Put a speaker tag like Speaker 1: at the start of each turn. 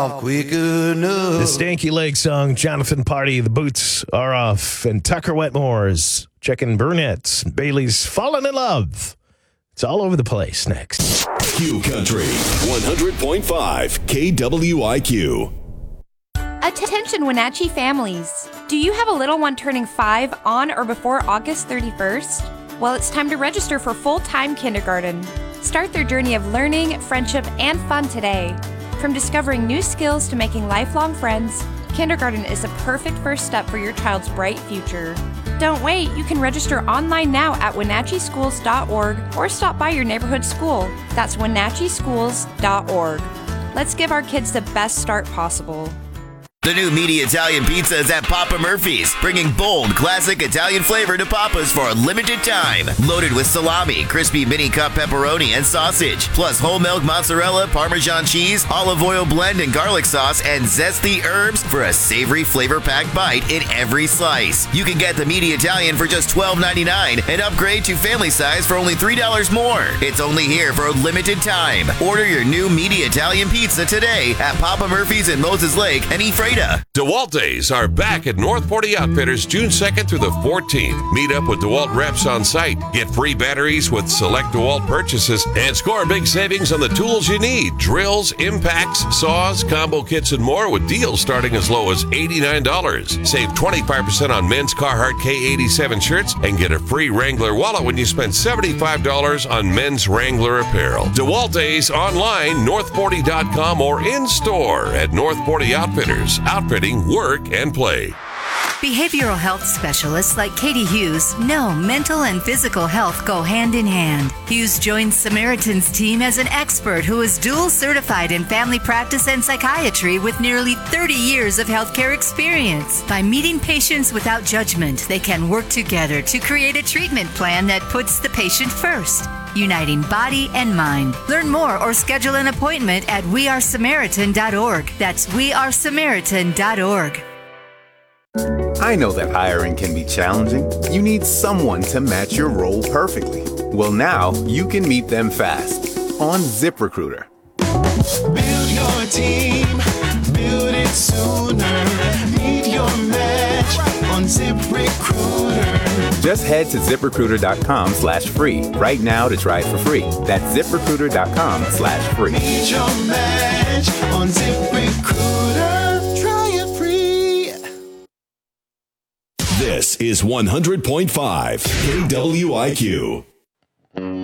Speaker 1: The Stanky Leg song, Jonathan Party, the boots are off, and Tucker Wetmore's checking brunettes, Bailey's falling in love. It's all over the place next.
Speaker 2: Q Country 100.5 KWIQ.
Speaker 3: Attention Wenatchee families. Do you have a little one turning 5 on or before August 31st? Well, it's time to register for full-time kindergarten. Start their journey of learning, friendship, and fun today. From discovering new skills to making lifelong friends, kindergarten is the perfect first step for your child's bright future. Don't wait, you can register online now at wenatcheeschools.org or stop by your neighborhood school. That's wenatcheeschools.org. Let's give our kids the best start possible.
Speaker 4: The new meaty Italian pizza is at Papa Murphy's, bringing bold, classic Italian flavor to Papa's for a limited time. Loaded with salami, crispy mini cup pepperoni, and sausage, plus whole milk mozzarella, Parmesan cheese, olive oil blend, and garlic sauce, and zesty herbs for a savory flavor-packed bite in every slice. You can get the meaty Italian for just $12.99 and upgrade to family size for only $3 more. It's only here for a limited time. Order your new meaty Italian pizza today at Papa Murphy's in Moses Lake and Ephrata.
Speaker 5: DeWalt Days are back at North Forty Outfitters June 2nd through the 14th. Meet up with DeWalt reps on site, get free batteries with select DeWalt purchases, and score big savings on the tools you need. Drills, impacts, saws, combo kits, and more with deals starting as low as $89. Save 25% on men's Carhartt K87 shirts and get a free Wrangler wallet when you spend $75 on men's Wrangler apparel. DeWalt Days online, north40.com, or in store at North 40 Outfitters. Outfitting, work, and play.
Speaker 6: Behavioral health specialists like Katie Hughes know mental and physical health go hand in hand. Hughes joins Samaritan's team as an expert who is dual certified in family practice and psychiatry with nearly 30 years of healthcare experience. By meeting patients without judgment, they can work together to create a treatment plan that puts the patient first, uniting body and mind. Learn more or schedule an appointment at wearesamaritan.org. That's wearesamaritan.org.
Speaker 7: I know that hiring can be challenging. You need someone to match your role perfectly. Well, now you can meet them fast on ZipRecruiter.
Speaker 8: Build your team, build it sooner. Meet your match on ZipRecruiter.
Speaker 7: Just head to ZipRecruiter.com/free right now to try it for free. That's ZipRecruiter.com/free.
Speaker 8: Meet your match on ZipRecruiter. Try it free.
Speaker 2: This is 100.5 KWIQ.